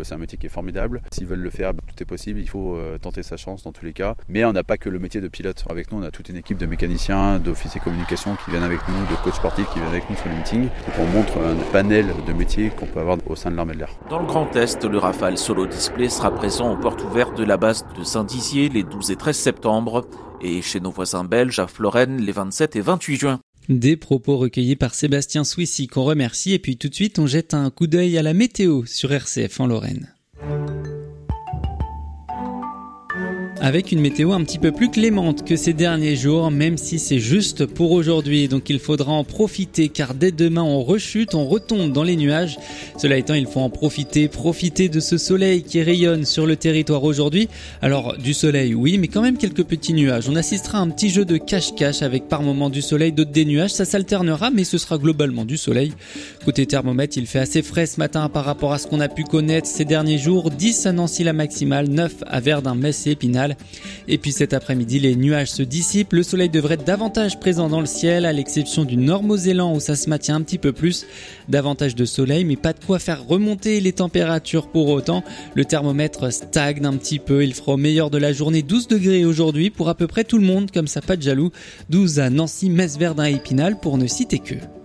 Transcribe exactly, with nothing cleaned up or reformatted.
c'est un métier qui est formidable. S'ils veulent le faire, tout est possible, il faut tenter sa chance dans tous les cas. Mais on n'a pas que le métier de pilote. Avec nous, on a toute une équipe de mécaniciens, d'officiers communication qui viennent avec nous, de coachs sportifs qui viennent avec nous sur les meetings. Donc on montre un panel de métiers qu'on peut avoir au sein de l'armée de l'air. Dans le Grand Est, le Rafale Solo Display sera présent aux portes ouvertes de la base de Saint-Dizier les douze et treize septembre et chez nos voisins belges à Florennes les vingt-sept et vingt-huit juin. Des propos recueillis par Sébastien Swissy qu'on remercie et puis tout de suite on jette un coup d'œil à la météo sur R C F en Lorraine. Avec une météo un petit peu plus clémente que ces derniers jours, même si c'est juste pour aujourd'hui. Donc il faudra en profiter car dès demain on rechute, on retombe dans les nuages. Cela étant, il faut en profiter, profiter de ce soleil qui rayonne sur le territoire aujourd'hui. Alors du soleil oui, mais quand même quelques petits nuages. On assistera à un petit jeu de cache-cache avec par moments du soleil, d'autres des nuages. Ça s'alternera mais ce sera globalement du soleil. Côté thermomètre, il fait assez frais ce matin par rapport à ce qu'on a pu connaître ces derniers jours. dix à Nancy la maximale, neuf à Verdun, Metz et Épinal. Et puis cet après-midi, les nuages se dissipent, le soleil devrait être davantage présent dans le ciel, à l'exception du Nord-Mosellan où ça se maintient un petit peu plus. Davantage de soleil, mais pas de quoi faire remonter les températures pour autant. Le thermomètre stagne un petit peu, il fera au meilleur de la journée douze degrés aujourd'hui pour à peu près tout le monde, comme ça pas de jaloux. douze à Nancy, Metz, Verdun et Épinal pour ne citer que.